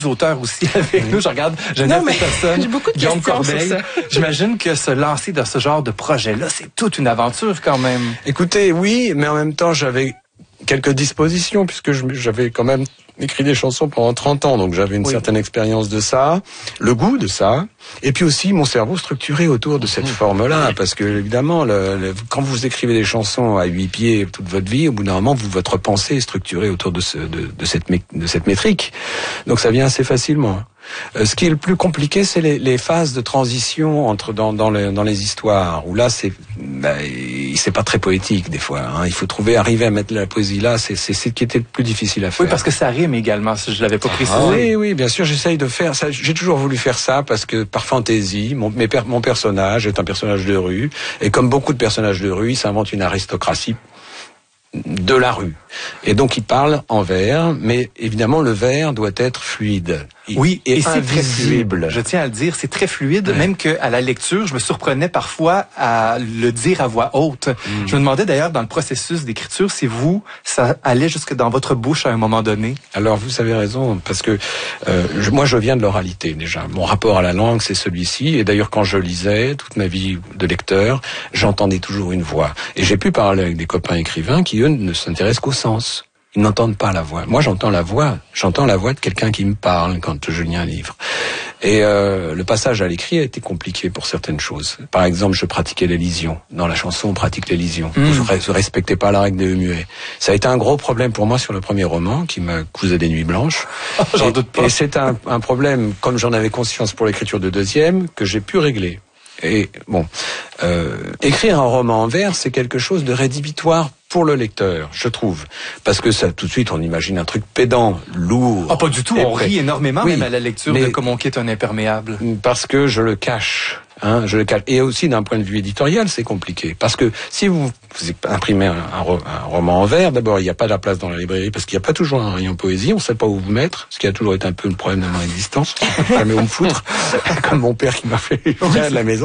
auteurs aussi avec nous. Je regarde Geneviève Peterson, Guillaume Corbeil. J'imagine que se lancer dans ce genre de projet-là, c'est toute une aventure quand même. Écoutez, oui, mais en même temps, j'avais quelques dispositions puisque j'avais quand même écrit des chansons pendant 30 ans, donc j'avais une certaine expérience de ça, le goût de ça, et puis aussi mon cerveau structuré autour de cette forme-là, parce que évidemment, quand vous écrivez des chansons à 8 pieds toute votre vie, au bout d'un moment, votre pensée est structurée autour de cette métrique, donc ça vient assez facilement. Ce qui est le plus compliqué, c'est les phases de transition dans les histoires, où là c'est pas très poétique des fois. Hein. Il faut arriver à mettre la poésie là, c'est ce qui était le plus difficile à faire. Oui, parce que ça rime également, si je l'avais pas précisé. Oui, bien sûr, j'essaye de faire ça. J'ai toujours voulu faire ça parce que par fantaisie, mon personnage est un personnage de rue, et comme beaucoup de personnages de rue, il s'invente une aristocratie de la rue. Et donc il parle en vers, mais évidemment le vers doit être fluide. Oui, et c'est invisible. Très fluide. Je tiens à le dire, c'est très fluide, même qu'à la lecture, je me surprenais parfois à le dire à voix haute. Je me demandais d'ailleurs dans le processus d'écriture si ça allait jusque dans votre bouche à un moment donné. Alors vous avez raison, parce que moi je viens de l'oralité déjà. Mon rapport à la langue c'est celui-ci, et d'ailleurs quand je lisais toute ma vie de lecteur, j'entendais toujours une voix. Et j'ai pu parler avec des copains écrivains qui eux ne s'intéressent qu'au sens. Ils n'entendent pas la voix. Moi, j'entends la voix de quelqu'un qui me parle quand je lis un livre. Et le passage à l'écrit a été compliqué pour certaines choses. Par exemple, je pratiquais l'élision. Dans la chanson, on pratique l'élision. Je respectais pas la règle des muets. Ça a été un gros problème pour moi sur le premier roman, qui m'a causé des nuits blanches. J'en doute pas. Et c'est un problème, comme j'en avais conscience pour l'écriture de deuxième, que j'ai pu régler. Et bon, écrire un roman en vers, c'est quelque chose de rédhibitoire pour le lecteur, je trouve. Parce que ça, tout de suite, on imagine un truc pédant, lourd. Ah, pas du tout, on rit énormément même à la lecture de Comment quitte un imperméable. Parce que je le cache. Je le cache. Et aussi, d'un point de vue éditorial, c'est compliqué. Parce que si vous imprimez un roman en vers, d'abord, il n'y a pas de la place dans la librairie, parce qu'il n'y a pas toujours un rayon poésie, on ne sait pas où vous mettre, ce qui a toujours été un peu le problème de mon existence. Je ne sais jamais où me foutre, comme mon père qui m'a fait virer de la maison.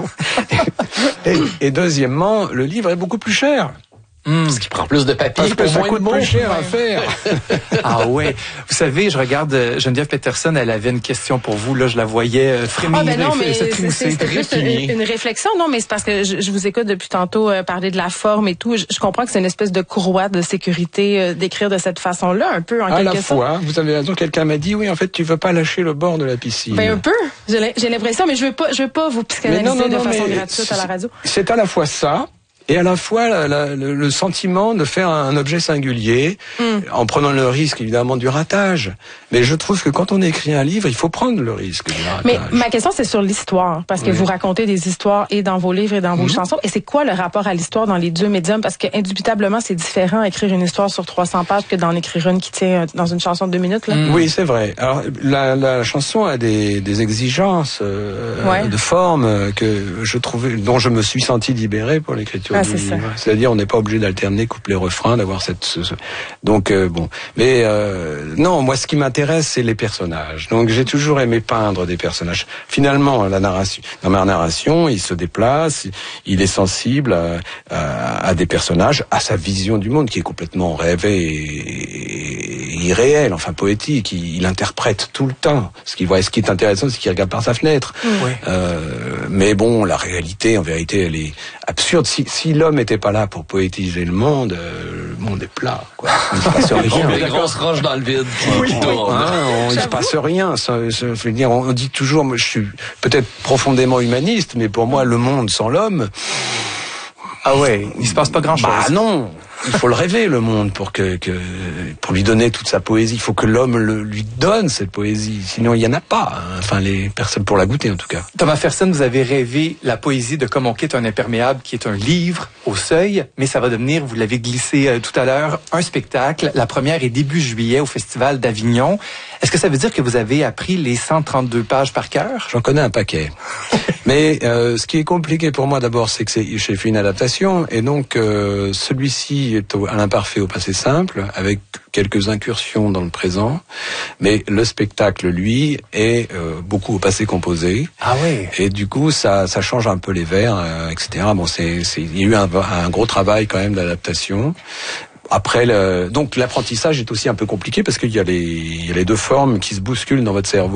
Et deuxièmement, le livre est beaucoup plus cher. Parce qu'il prend plus de papier. Parce que ça coûte plus cher à faire. Ah ouais. Vous savez, je regarde Geneviève Peterson, elle avait une question pour vous. Là, je la voyais frémir. Ah ben non, mais c'était juste une réflexion. Non, mais c'est parce que je vous écoute depuis tantôt parler de la forme et tout. Je comprends que c'est une espèce de courroie de sécurité d'écrire de cette façon-là, un peu en quelque sorte. À la fois, vous avez raison. Quelqu'un m'a dit, oui, en fait, tu veux pas lâcher le bord de la piscine. Ben un peu. J'ai l'impression, mais je veux pas vous psychanalyser de façon gratuite à la radio. C'est à la fois ça. Et à la fois le sentiment de faire un objet singulier, en prenant le risque évidemment du ratage. Mais je trouve que quand on écrit un livre, il faut prendre le risque du ratage. Mais ma question c'est sur l'histoire, parce que vous racontez des histoires et dans vos livres et dans vos chansons. Et c'est quoi le rapport à l'histoire dans les deux médiums? Parce que indubitablement c'est différent écrire une histoire sur 300 pages que d'en écrire une qui tient dans une chanson de 2 minutes. Là. Oui, c'est vrai. Alors la chanson a des exigences de forme que je trouvais, dont je me suis senti libéré pour l'écriture. C'est-à-dire, on n'est pas obligé d'alterner couplet-refrain, d'avoir donc bon. Mais non, moi, ce qui m'intéresse, c'est les personnages. Donc, j'ai toujours aimé peindre des personnages. Finalement, dans ma narration, il se déplace, il est sensible à des personnages, à sa vision du monde qui est complètement rêvée et irréelle, enfin poétique. Il interprète tout le temps ce qu'il voit. Et ce qui est intéressant, c'est qu'il regarde par sa fenêtre. Mais bon, la réalité, en vérité, elle est absurde. Si l'homme n'était pas là pour poétiser le monde est plat, quoi. Il se passe rien. Des grosses roches dans le vide. Il se passe rien. Je veux dire, on dit toujours, je suis peut-être profondément humaniste, mais pour moi, le monde sans l'homme. Ah ouais, il se passe pas grand-chose. Bah non. Il faut le rêver, le monde, pour lui donner toute sa poésie. Il faut que l'homme lui donne cette poésie. Sinon, il y en a pas. Enfin, les personnes pour la goûter, en tout cas. Thomas Fersen, vous avez rêvé la poésie de Comme on quitte un imperméable, qui est un livre au seuil, mais ça va devenir, vous l'avez glissé tout à l'heure, un spectacle. La première est début juillet au Festival d'Avignon. Est-ce que ça veut dire que vous avez appris les 132 pages par cœur? J'en connais un paquet. Mais ce qui est compliqué pour moi, d'abord, c'est que j'ai fait une adaptation, et donc celui-ci est à l'imparfait au passé simple, avec quelques incursions dans le présent, mais le spectacle, lui, est beaucoup au passé composé. Ah oui. Et du coup, ça change un peu les vers, etc. Bon, il y a eu un gros travail quand même d'adaptation. Après, donc l'apprentissage est aussi un peu compliqué parce qu'il y a les deux formes qui se bousculent dans votre cerveau.